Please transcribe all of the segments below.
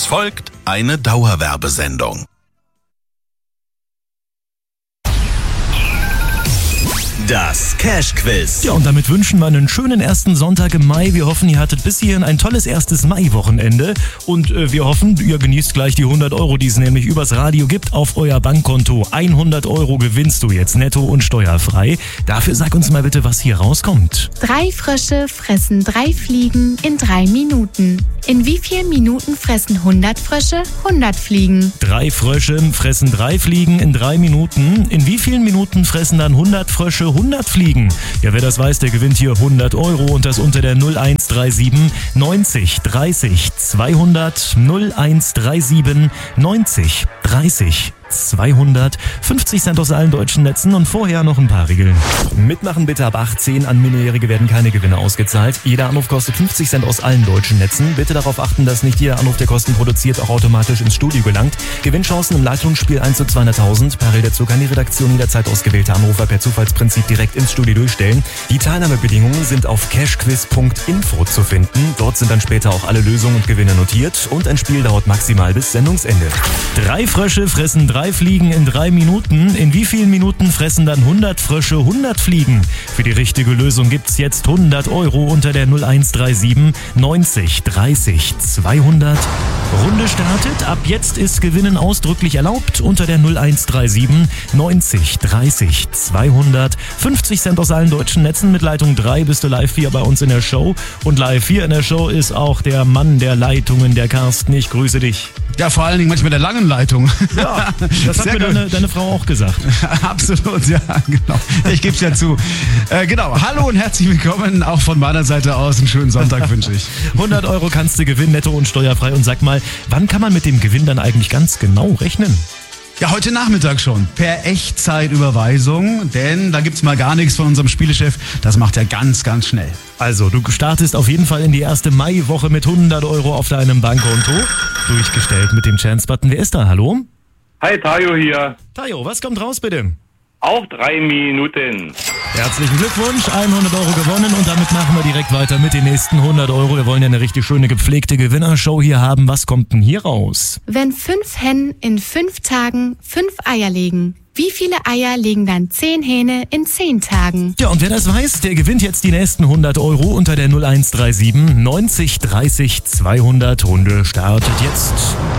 Es folgt eine Dauerwerbesendung. Das Cash-Quiz. Ja, und damit wünschen wir einen schönen ersten Sonntag im Mai. Wir hoffen, ihr hattet bis hierhin ein tolles erstes Mai-Wochenende. Und wir hoffen, ihr genießt gleich die 100 Euro, die es nämlich übers Radio gibt, auf euer Bankkonto. 100 Euro gewinnst du jetzt netto und steuerfrei. Dafür sag uns mal bitte, was hier rauskommt. 3 Frösche fressen 3 Fliegen in 3 Minuten. In wie vielen Minuten fressen 100 Frösche 100 Fliegen? 3 Frösche fressen 3 Fliegen in 3 Minuten. In wie vielen Minuten fressen dann 100 Frösche 100 Fliegen? Ja, wer das weiß, der gewinnt hier 100 Euro und das unter der 0137 90 30 200 0137 90 30 200, 50 Cent aus allen deutschen Netzen und vorher noch ein paar Regeln. Mitmachen bitte ab 18, an Minderjährige werden keine Gewinne ausgezahlt. Jeder Anruf kostet 50 Cent aus allen deutschen Netzen. Bitte darauf achten, dass nicht jeder Anruf, der Kosten produziert, auch automatisch ins Studio gelangt. Gewinnchancen im Leitungsspiel 1 zu 200.000. Parallel dazu kann die Redaktion jederzeit ausgewählte Anrufer per Zufallsprinzip direkt ins Studio durchstellen. Die Teilnahmebedingungen sind auf cashquiz.info zu finden. Dort sind dann später auch alle Lösungen und Gewinne notiert und ein Spiel dauert maximal bis Sendungsende. 3 Frösche fressen 3 Fliegen in 3 Minuten. In wie vielen Minuten fressen dann 100 Frösche 100 Fliegen? Für die richtige Lösung gibt's jetzt 100 Euro unter der 0137 90 30 200. Runde startet. Ab jetzt ist Gewinnen ausdrücklich erlaubt unter der 0137 90 30 200. 50 Cent aus allen deutschen Netzen. Mit Leitung 3 bist du live hier bei uns in der Show. Und live hier in der Show ist auch der Mann der Leitungen, der Carsten. Ich grüße dich. Ja, vor allen Dingen manchmal der langen Leitung. Ja, das hat mir deine Frau auch gesagt. Absolut, ja, genau. Ich gebe es ja zu. Genau, hallo und herzlich willkommen. Auch von meiner Seite aus einen schönen Sonntag wünsche ich. 100 Euro kannst du gewinnen, netto und steuerfrei. Und sag mal, wann kann man mit dem Gewinn dann eigentlich ganz genau rechnen? Ja, heute Nachmittag schon. Per Echtzeitüberweisung, denn da gibt's mal gar nichts von unserem Spielechef. Das macht er ganz, ganz schnell. Also, du startest auf jeden Fall in die erste Maiwoche mit 100 Euro auf deinem Bankkonto. Durchgestellt mit dem Chance-Button. Wer ist da? Hallo? Hi, Tayo hier. Tayo, was kommt raus bitte? Auch 3 Minuten. Herzlichen Glückwunsch, 100 Euro gewonnen und damit machen wir direkt weiter mit den nächsten 100 Euro. Wir wollen ja eine richtig schöne gepflegte Gewinnershow hier haben. Was kommt denn hier raus? Wenn 5 Hennen in 5 Tagen 5 Eier legen, wie viele Eier legen dann 10 Hähne in 10 Tagen? Ja, und wer das weiß, der gewinnt jetzt die nächsten 100 Euro unter der 0137 90 30 200. Runde startet jetzt.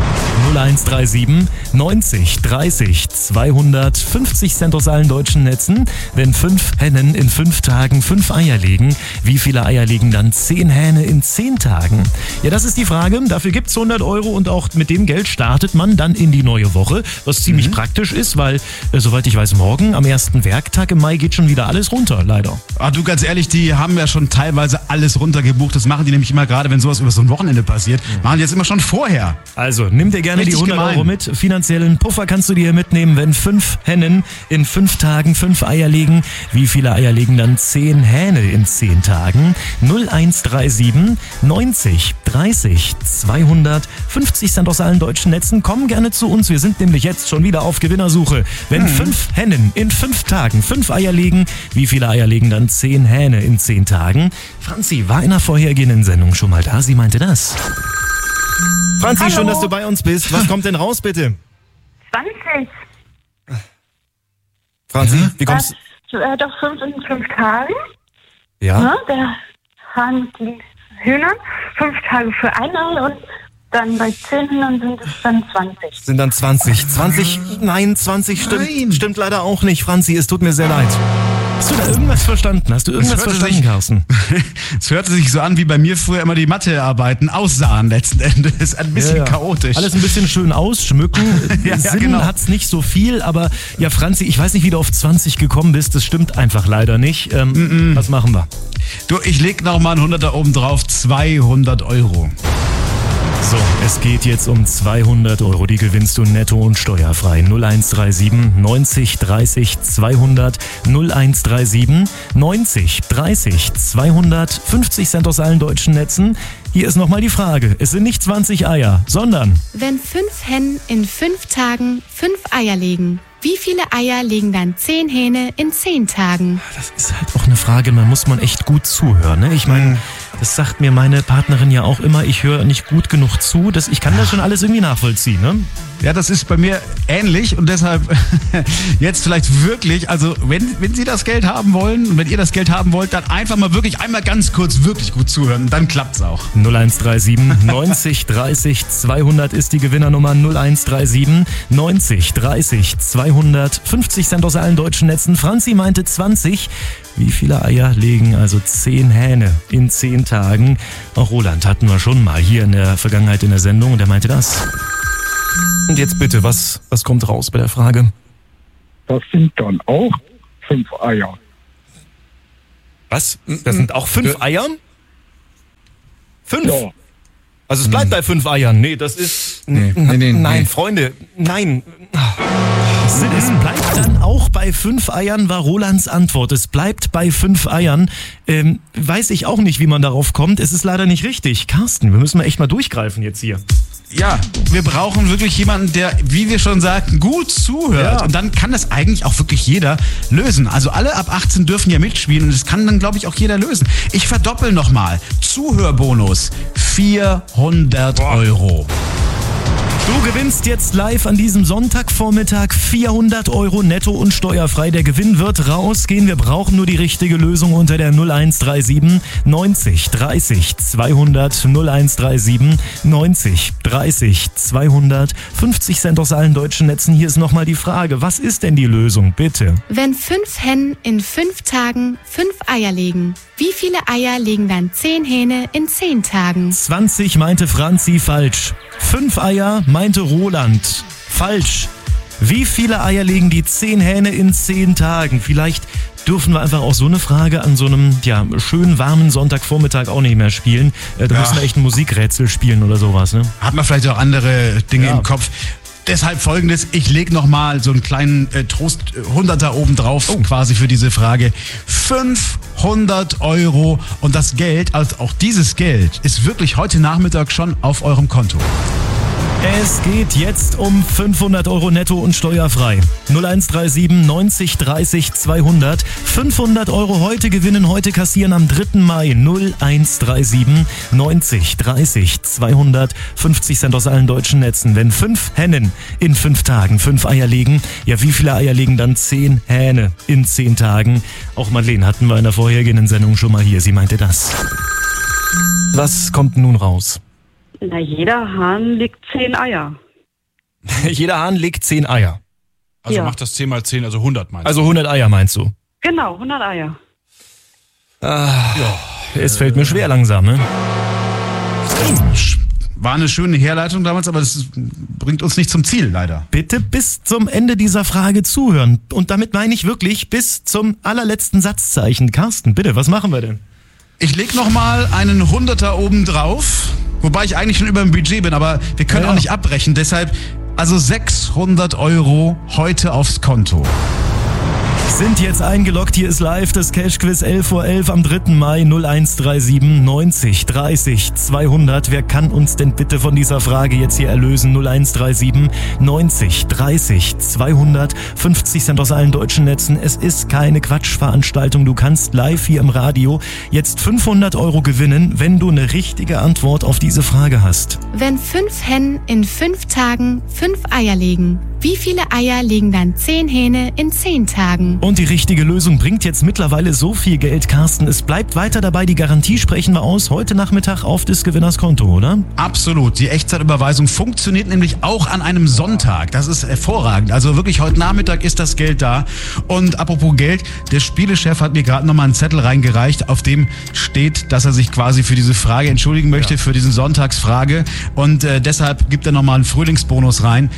0137 90 30 200. 50 Cent aus allen deutschen Netzen. Wenn 5 Hennen in 5 Tagen 5 Eier legen, wie viele Eier legen dann 10 Hähne in 10 Tagen? Ja, das ist die Frage. Dafür gibt's 100 Euro und auch mit dem Geld startet man dann in die neue Woche, was ziemlich praktisch ist, weil, soweit ich weiß, morgen am ersten Werktag im Mai geht schon wieder alles runter, leider. Ah, du, ganz ehrlich, die haben ja schon teilweise alles runtergebucht. Das machen die nämlich immer, gerade wenn sowas über so ein Wochenende passiert, machen die jetzt immer schon vorher. Also, nimm dir gerne Richtig die 100 gemein. Euro mit. Finanziellen Puffer kannst du dir mitnehmen, wenn 5 Hennen in 5 Tagen 5 Eier legen. Wie viele Eier legen dann 10 Hähne in 10 Tagen? 0137 90 30 200. 50 Cent aus allen deutschen Netzen. Komm gerne zu uns. Wir sind nämlich jetzt schon wieder auf Gewinnersuche. Wenn 5 Hennen in 5 Tagen 5 Eier legen, wie viele Eier legen dann 10 Hähne in 10 Tagen? Franzi war in einer vorhergehenden Sendung schon mal da. Sie meinte das. Franzi, Hallo. schön, dass du bei uns bist. Was kommt denn raus, bitte? 20. Franzi, wie Das kommst du? doch 5 in 5 Tagen. Ja? Ne? Der Hahn mit den Hühnern. 5 Tage für ein Ei und dann bei 10 Hühnern sind es dann 20. Sind dann 20. 20? Nein, 20 stimmt leider auch nicht, Franzi. Es tut mir sehr leid. Hast du da irgendwas verstanden? Hast du irgendwas verstanden, Carsten? Es hörte sich so an, wie bei mir früher immer die Mathearbeiten aussahen letzten Endes. Ein bisschen chaotisch. Alles ein bisschen schön ausschmücken. Sinn genau. hat's nicht so viel, aber ja, Franzi, ich weiß nicht, wie du auf 20 gekommen bist. Das stimmt einfach leider nicht. Was machen wir? Du, ich leg noch mal einen 100er oben drauf. 200 Euro. So, es geht jetzt um 200 Euro. Die gewinnst du netto und steuerfrei. 0137 90 30 200. 0137 90 30 200. 50 Cent aus allen deutschen Netzen. Hier ist nochmal die Frage. Es sind nicht 20 Eier, sondern... Wenn 5 Hennen in 5 Tagen 5 Eier legen, wie viele Eier legen dann 10 Hähne in 10 Tagen? Das ist halt auch eine Frage, da muss man echt gut zuhören. Ne? Ich meine, Das sagt mir meine Partnerin ja auch immer, ich höre nicht gut genug zu. Ich kann das schon alles irgendwie nachvollziehen, ne? Ja, das ist bei mir ähnlich und deshalb jetzt vielleicht wirklich, also wenn Sie das Geld haben wollen und wenn ihr das Geld haben wollt, dann einfach mal wirklich einmal ganz kurz wirklich gut zuhören, dann klappt's auch. 0137 90 30 200 ist die Gewinnernummer 0137 90 30 200. 50 Cent aus allen deutschen Netzen. Franzi meinte 20. Wie viele Eier legen also 10 Hähne in 10 Tagen? Auch Roland hatten wir schon mal hier in der Vergangenheit in der Sendung und er meinte das. Und jetzt bitte, was kommt raus bei der Frage? Das sind dann auch 5 Eier. Was? Das sind auch 5 Eier? 5? Ja. Also es bleibt bei 5 Eiern. Nee, das ist... Nee. Freunde, nein. Es bleibt dann auch bei 5 Eiern, war Rolands Antwort. Es bleibt bei 5 Eiern. Weiß ich auch nicht, wie man darauf kommt. Es ist leider nicht richtig. Carsten, wir müssen mal echt mal durchgreifen jetzt hier. Ja, wir brauchen wirklich jemanden, der, wie wir schon sagten, gut zuhört. Ja. Und dann kann das eigentlich auch wirklich jeder lösen. Also alle ab 18 dürfen ja mitspielen und das kann dann, glaube ich, auch jeder lösen. Ich verdoppel nochmal. Zuhörbonus. 400 €. Du gewinnst jetzt live an diesem Sonntagvormittag 400 € netto und steuerfrei. Der Gewinn wird rausgehen. Wir brauchen nur die richtige Lösung unter der 0137 90 30 200 0137 90 30 200. 50 Cent aus allen deutschen Netzen. Hier ist nochmal die Frage. Was ist denn die Lösung? Bitte. Wenn 5 Hennen in 5 Tagen 5 Eier legen, wie viele Eier legen dann 10 Hähne in 10 Tagen? 20 meinte Franzi falsch. 5 Eier meinte Roland falsch. Wie viele Eier legen die 10 Hähne in 10 Tagen? Vielleicht dürfen wir einfach auch so eine Frage an so einem schönen warmen Sonntagvormittag auch nicht mehr spielen. Da müssen wir echt ein Musikrätsel spielen oder sowas, ne? Hat man vielleicht auch andere Dinge im Kopf. Deshalb Folgendes, ich lege nochmal so einen kleinen Trost-100er oben drauf, quasi für diese Frage. 500 € und das Geld, also auch dieses Geld, ist wirklich heute Nachmittag schon auf eurem Konto. Es geht jetzt um 500 € netto und steuerfrei. 0137 90 30 200. 500 € heute gewinnen, heute kassieren am 3. Mai. 0137 90 30 200. 50 Cent aus allen deutschen Netzen. Wenn 5 Hennen in 5 Tagen 5 Eier legen, ja, wie viele Eier legen dann 10 Hähne in 10 Tagen? Auch Madeleine hatten wir in der vorhergehenden Sendung schon mal hier. Sie meinte das. Was kommt nun raus? Na, jeder Hahn legt 10 Eier. Jeder Hahn legt 10 Eier. Also macht das 10 mal 10, also 100 meinst du? Also 100 Eier meinst du? Genau, 100 Eier. Es fällt mir schwer langsam, ne? War eine schöne Herleitung damals, aber das bringt uns nicht zum Ziel, leider. Bitte bis zum Ende dieser Frage zuhören. Und damit meine ich wirklich bis zum allerletzten Satzzeichen. Carsten, bitte, was machen wir denn? Ich leg nochmal einen 100er oben drauf, wobei ich eigentlich schon über dem Budget bin, aber wir können auch nicht abbrechen. Deshalb, also 600 € heute aufs Konto. Sind jetzt eingeloggt, hier ist live das Cash-Quiz 11:11 am 3. Mai 0137 90 30 200. Wer kann uns denn bitte von dieser Frage jetzt hier erlösen? 0137 90 30 200. 50 Cent aus allen deutschen Netzen. Es ist keine Quatschveranstaltung. Du kannst live hier im Radio jetzt 500 € gewinnen, wenn du eine richtige Antwort auf diese Frage hast. Wenn 5 Hennen in 5 Tagen 5 Eier legen, wie viele Eier legen dann 10 Hähne in 10 Tagen? Und die richtige Lösung bringt jetzt mittlerweile so viel Geld, Carsten. Es bleibt weiter dabei. Die Garantie sprechen wir aus. Heute Nachmittag auf des Gewinners Konto, oder? Absolut. Die Echtzeitüberweisung funktioniert nämlich auch an einem Sonntag. Das ist hervorragend. Also wirklich heute Nachmittag ist das Geld da. Und apropos Geld, der Spielechef hat mir gerade nochmal einen Zettel reingereicht, auf dem steht, dass er sich quasi für diese Frage entschuldigen möchte, für diesen Sonntagsfrage. Und deshalb gibt er nochmal einen Frühlingsbonus rein.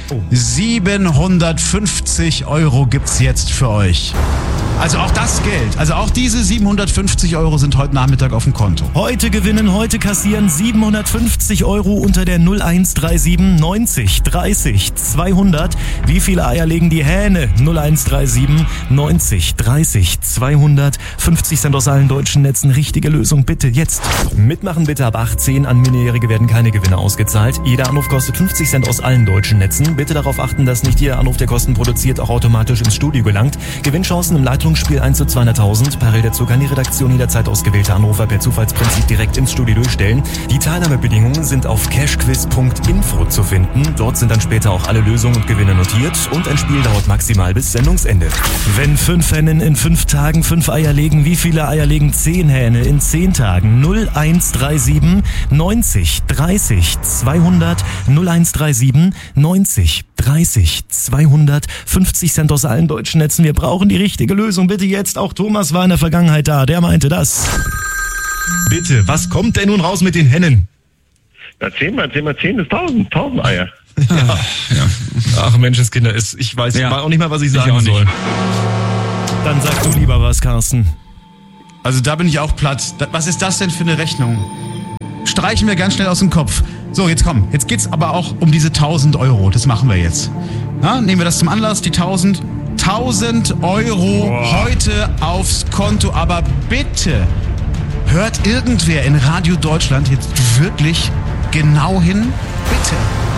750 € gibt's jetzt für euch. Also auch das Geld, also auch diese 750 € sind heute Nachmittag auf dem Konto. Heute gewinnen, heute kassieren 750 € unter der 0137 90 30 200. Wie viele Eier legen die Hähne? 0137 90 30 200. 50 Cent aus allen deutschen Netzen. Richtige Lösung bitte jetzt. Mitmachen bitte ab 18. An Minderjährige werden keine Gewinne ausgezahlt. Jeder Anruf kostet 50 Cent aus allen deutschen Netzen. Bitte darauf achten, dass nicht jeder Anruf, der Kosten produziert, auch automatisch ins Studio gelangt. Gewinnchancen im Leitungs Leitung, Spiel 1 zu 200.000. Parallel dazu kann die Redaktion jederzeit ausgewählte Anrufer per Zufallsprinzip direkt ins Studio durchstellen. Die Teilnahmebedingungen sind auf cashquiz.info zu finden. Dort sind dann später auch alle Lösungen und Gewinne notiert und ein Spiel dauert maximal bis Sendungsende. Wenn 5 Hennen in 5 Tagen 5 Eier legen, wie viele Eier legen 10 Hähne in 10 Tagen? 0137 90 30 200 0137 90 30 200 50 Cent aus allen deutschen Netzen. Wir brauchen die richtige Lösung. Bitte jetzt. Auch Thomas war in der Vergangenheit da. Der meinte das. Bitte, was kommt denn nun raus mit den Hennen? Ja, 10 mal 10 ist 1000 Eier. Ja. Ach Menschenskinder, ich weiß auch nicht mal, was ich sagen soll. Dann sag du lieber was, Carsten. Also da bin ich auch platt. Was ist das denn für eine Rechnung? Streichen wir ganz schnell aus dem Kopf. So, jetzt komm. Jetzt geht's aber auch um diese 1.000 Euro. Das machen wir jetzt. Na, nehmen wir das zum Anlass, die 1.000 Euro heute aufs Konto. Aber bitte hört irgendwer in Radio Deutschland jetzt wirklich genau hin? Bitte.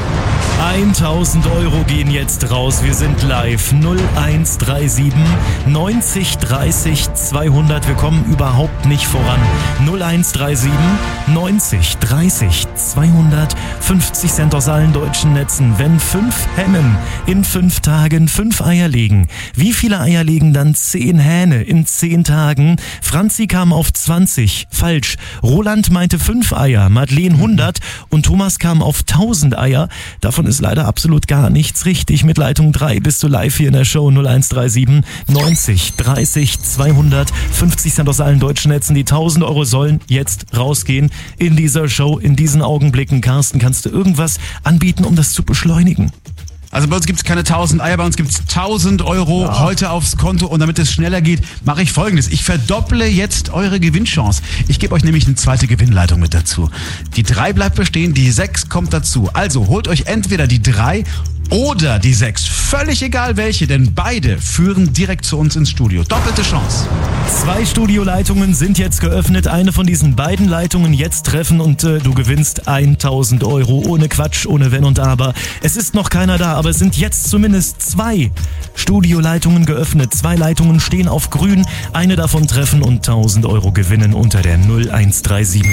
1.000 Euro gehen jetzt raus. Wir sind live. 0137 90 30 200. Wir kommen überhaupt nicht voran. 0137 90 30 200. 50 Cent aus allen deutschen Netzen. Wenn 5 Hennen in 5 Tagen 5 Eier legen, wie viele Eier legen dann 10 Hähne in 10 Tagen? Franzi kam auf 20. Falsch. Roland meinte 5 Eier. Madeleine 100. Und Thomas kam auf 1.000 Eier. Davon ist leider absolut gar nichts richtig. Mit Leitung 3 bist du live hier in der Show. 0137 90 30 200. 50 Cent aus allen deutschen Netzen. Die 1.000 Euro sollen jetzt rausgehen in dieser Show, in diesen Augenblicken. Carsten, kannst du irgendwas anbieten, um das zu beschleunigen? Also bei uns gibt es keine 1.000 Eier, bei uns gibt es 1.000 Euro heute aufs Konto. Und damit es schneller geht, mache ich Folgendes. Ich verdopple jetzt eure Gewinnchance. Ich gebe euch nämlich eine zweite Gewinnleitung mit dazu. Die 3 bleibt bestehen, die 6 kommt dazu. Also holt euch entweder die 3 oder die 6. Völlig egal welche, denn beide führen direkt zu uns ins Studio. Doppelte Chance. 2 Studioleitungen sind jetzt geöffnet. Eine von diesen beiden Leitungen jetzt treffen und du gewinnst 1.000 Euro. Ohne Quatsch, ohne Wenn und Aber. Es ist noch keiner da, aber es sind jetzt zumindest 2 Studioleitungen geöffnet. 2 Leitungen stehen auf grün. Eine davon treffen und 1.000 Euro gewinnen unter der 0137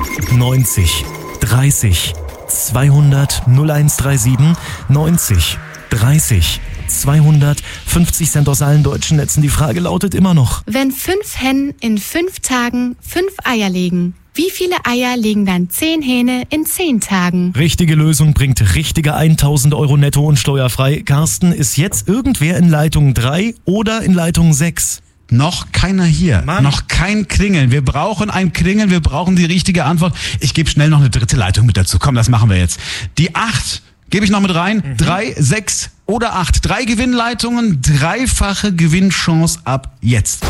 90 30 200 0137 90 30 200. 50 Cent aus allen deutschen Netzen. Die Frage lautet immer noch: Wenn 5 Hennen in 5 Tagen 5 Eier legen, wie viele Eier legen dann 10 Hähne in 10 Tagen? Richtige Lösung bringt richtige 1.000 Euro netto und steuerfrei. Carsten, ist jetzt irgendwer in Leitung 3 oder in Leitung 6? Noch keiner hier. Mann. Noch kein Klingeln. Wir brauchen ein Klingeln. Wir brauchen die richtige Antwort. Ich gebe schnell noch eine dritte Leitung mit dazu. Komm, das machen wir jetzt. Die 8 gebe ich noch mit rein. 3, 6 oder 8. 3 Gewinnleitungen, 3-fache Gewinnchance ab jetzt.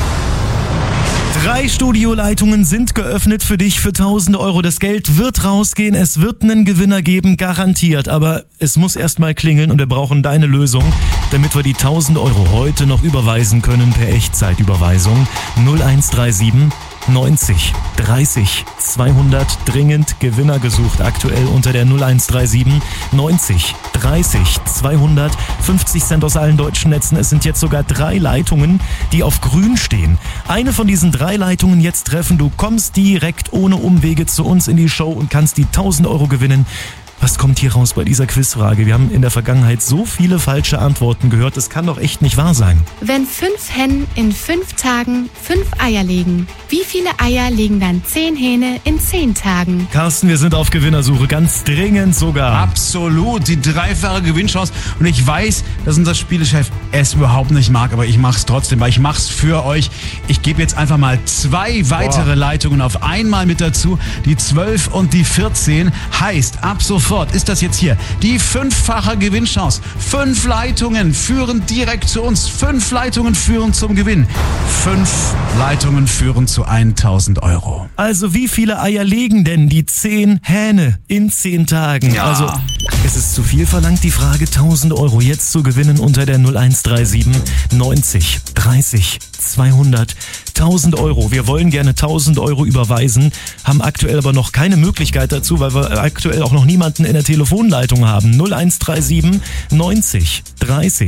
3 Studioleitungen sind geöffnet für dich für 1.000 Euro. Das Geld wird rausgehen, es wird einen Gewinner geben, garantiert. Aber es muss erstmal klingeln und wir brauchen deine Lösung, damit wir die 1.000 Euro heute noch überweisen können per Echtzeitüberweisung. 0137 90 30 200. Dringend Gewinner gesucht aktuell unter der 0137 90 30 200. 50 Cent aus allen deutschen Netzen. Es sind jetzt sogar 3 Leitungen, die auf grün stehen. Eine von diesen 3 Leitungen jetzt treffen. Du kommst direkt ohne Umwege zu uns in die Show und kannst die 1.000 Euro gewinnen. Was kommt hier raus bei dieser Quizfrage? Wir haben in der Vergangenheit so viele falsche Antworten gehört. Das kann doch echt nicht wahr sein. Wenn 5 Hennen in 5 Tagen 5 Eier legen, wie viele Eier legen dann 10 Hähne in 10 Tagen? Carsten, wir sind auf Gewinnersuche, ganz dringend sogar. Absolut, die 3-fache Gewinnchance. Und ich weiß, dass unser Spielechef es überhaupt nicht mag, aber ich mach's trotzdem, weil ich mach's für euch. Ich gebe jetzt einfach mal 2 weitere Leitungen auf einmal mit dazu. Die 12 und die 14 heißt ab sofort ist das jetzt hier die 5-fache Gewinnchance. 5 Leitungen führen direkt zu uns. 5 Leitungen führen zum Gewinn. 5 Leitungen führen zu 1.000 Euro. Also wie viele Eier legen denn die 10 Hähne in 10 Tagen? Ja. Also es ist zu viel verlangt, die Frage 1.000 Euro jetzt zu gewinnen unter der 0137 90 30 200. 1.000 Euro. Wir wollen gerne 1.000 Euro überweisen, haben aktuell aber noch keine Möglichkeit dazu, weil wir aktuell auch noch niemanden in der Telefonleitung haben. 0137 90 30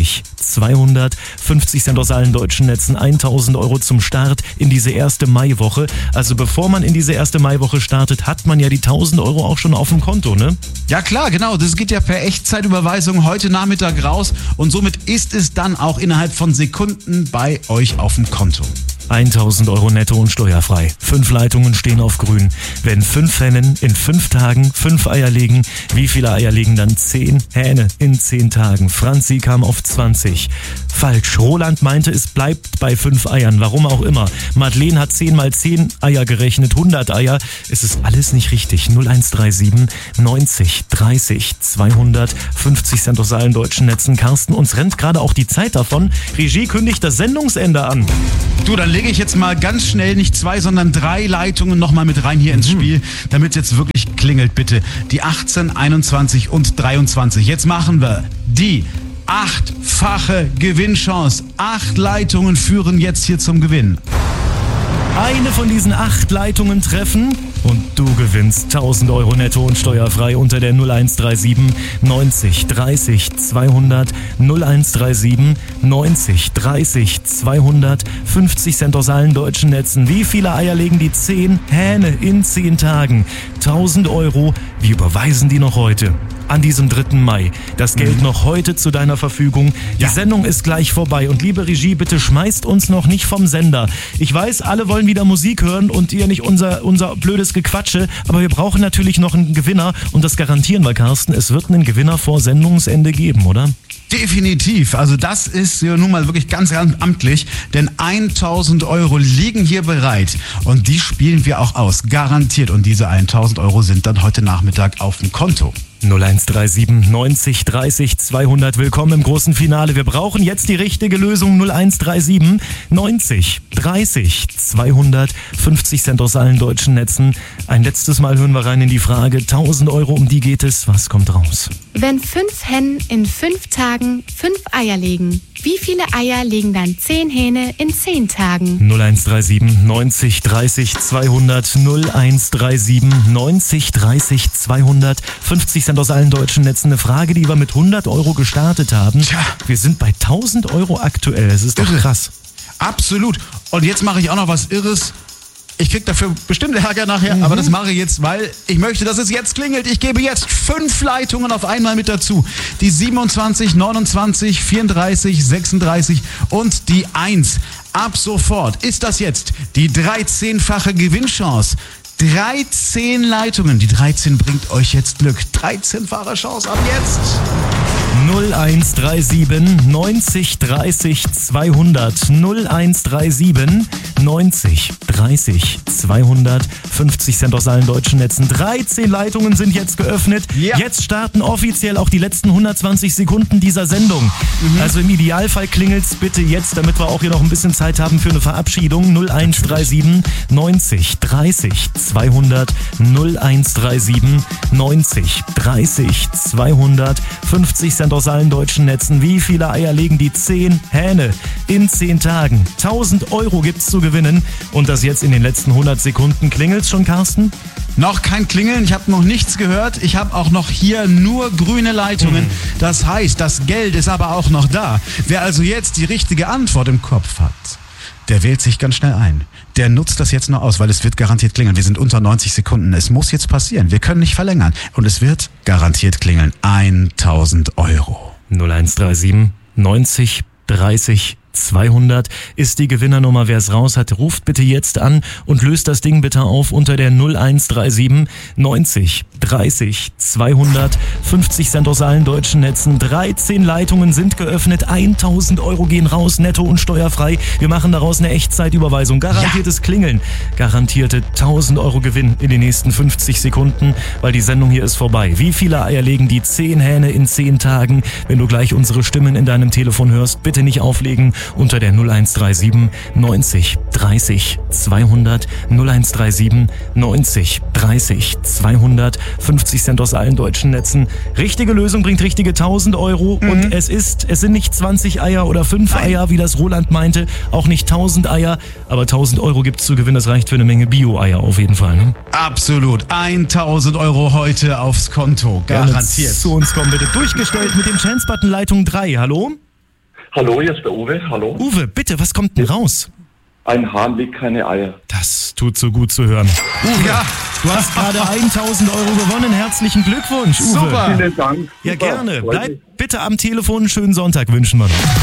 200, 50 Cent aus allen deutschen Netzen, 1000 Euro zum Start in diese erste Maiwoche. Also bevor man in diese erste Maiwoche startet, hat man ja die 1000 Euro auch schon auf dem Konto, ne? Ja klar, genau. Das geht ja per Echtzeitüberweisung heute Nachmittag raus und somit ist es dann auch innerhalb von Sekunden bei euch auf dem Konto. 1000 Euro netto und steuerfrei. 5 Leitungen stehen auf grün. Wenn 5 Hennen in 5 Tagen 5 Eier legen, wie viele Eier legen dann 10 Hähne in 10 Tagen? Franzi kam auf 20. Falsch. Roland meinte, es bleibt bei 5 Eiern. Warum auch immer. Madeleine hat 10 mal 10 Eier gerechnet. 100 Eier. Es ist alles nicht richtig. 0137 90 30 200 50 Cent aus allen deutschen Netzen. Carsten, uns rennt gerade auch die Zeit davon. Regie kündigt das Sendungsende an. Du, dann lege ich jetzt mal ganz schnell nicht 2, sondern 3 Leitungen nochmal mit rein hier ins Spiel, damit es jetzt wirklich klingelt, bitte. Die 18, 21 und 23. Jetzt machen wir die 8-fache Gewinnchance. 8 Leitungen führen jetzt hier zum Gewinn. Eine von diesen 8 Leitungen treffen und du gewinnst 1000 Euro netto und steuerfrei unter der 0137 90 30 200 0137 90 30 200 50 Cent aus allen deutschen Netzen. Wie viele Eier legen die 10 Hähne in 10 Tagen? 1000 Euro. Wir überweisen die noch heute. An diesem 3. Mai. Das Geld noch heute zu deiner Verfügung. Die Sendung ist gleich vorbei. Und liebe Regie, bitte schmeißt uns noch nicht vom Sender. Ich weiß, alle wollen wieder Musik hören und ihr nicht unser blödes Gequatsche. Aber wir brauchen natürlich noch einen Gewinner. Und das garantieren wir, Carsten. Es wird einen Gewinner vor Sendungsende geben, oder? Definitiv. Also das ist ja nun mal wirklich ganz amtlich, denn 1000 Euro liegen hier bereit und die spielen wir auch aus, garantiert. Und diese 1000 Euro sind dann heute Nachmittag auf dem Konto. 0137 90 30 200. Willkommen im großen Finale. Wir brauchen jetzt die richtige Lösung. 0137 90 30 200. 50 Cent aus allen deutschen Netzen. Ein letztes Mal hören wir rein in die Frage. 1000 Euro, um die geht es. Was kommt raus? Wenn 5 Hennen in 5 Tagen 5 Eier legen, wie viele Eier legen dann 10 Hähne in 10 Tagen? 0137 90 30 200. 0137 90 30 200. 50 Cent aus allen deutschen Netzen. Eine Frage, die wir mit 100 Euro gestartet haben. Tja. Wir sind bei 1000 Euro aktuell. Es ist doch krass. Absolut. Und jetzt mache ich auch noch was Irres. Ich krieg dafür bestimmt Ärger nachher, aber das mache ich jetzt, weil ich möchte, dass es jetzt klingelt. Ich gebe jetzt 5 Leitungen auf einmal mit dazu. Die 27, 29, 34, 36 und die 1. Ab sofort ist das jetzt die 13-fache Gewinnchance. 13 Leitungen. Die 13 bringt euch jetzt Glück. 13-fache Chance ab jetzt. 0137 90 30 200. 0137 90 30 200. 50 Cent aus allen deutschen Netzen. 13 Leitungen sind jetzt geöffnet. Ja. Jetzt starten offiziell auch die letzten 120 Sekunden dieser Sendung. Also im Idealfall klingelt's bitte jetzt, damit wir auch hier noch ein bisschen Zeit haben für eine Verabschiedung. 0137 90 30 200. 0137 90 30 200. 50 Cent aus allen deutschen Netzen. Wie viele Eier legen die 10 Hähne in 10 Tagen? 1000 Euro gibt's zu gewinnen. Und das jetzt in den letzten 100 Sekunden. Klingelt's schon, Carsten? Noch kein Klingeln, ich habe noch nichts gehört. Ich habe auch noch hier nur grüne Leitungen. Das heißt, das Geld ist aber auch noch da. Wer also jetzt die richtige Antwort im Kopf hat, der wählt sich ganz schnell ein. Der nutzt das jetzt noch aus, weil es wird garantiert klingeln. Wir sind unter 90 Sekunden. Es muss jetzt passieren. Wir können nicht verlängern. Und es wird garantiert klingeln. 1000 Euro. 0137 90 30 200 ist die Gewinnernummer. Wer es raus hat, ruft bitte jetzt an und löst das Ding bitte auf unter der 0137 90 30 200. 50 Cent aus allen deutschen Netzen. 13 Leitungen sind geöffnet. 1000 Euro gehen raus, netto und steuerfrei. Wir machen daraus eine Echtzeitüberweisung. Garantiertes Klingeln. Garantierte 1000 Euro Gewinn in den nächsten 50 Sekunden, weil die Sendung hier ist vorbei. Wie viele Eier legen die 10 Hähne in 10 Tagen? Wenn du gleich unsere Stimmen in deinem Telefon hörst, bitte nicht auflegen. Unter der 0137 90 30 200. 0137 90 30 200. 50 Cent aus allen deutschen Netzen. Richtige Lösung bringt richtige 1000 Euro. Und es sind nicht 20 Eier oder 5 Eier, wie das Roland meinte. Auch nicht 1000 Eier. Aber 1000 Euro gibt's zu gewinnen. Das reicht für eine Menge Bio-Eier auf jeden Fall. Ne? Absolut. 1000 Euro heute aufs Konto. Garantiert. Zu uns kommen bitte. Durchgestellt mit dem Chance-Button Leitung 3. Hallo? Hallo, hier ist der Uwe. Hallo. Uwe, bitte, was kommt denn raus? Ein Hahn legt keine Eier. Das tut so gut zu hören. Uwe, Ja. du hast gerade 1.000 Euro gewonnen. Herzlichen Glückwunsch, Uwe. Super. Vielen Dank. Ja, Super. gerne. Freut mich. Bleib bitte am Telefon. Schönen Sonntag wünschen wir noch.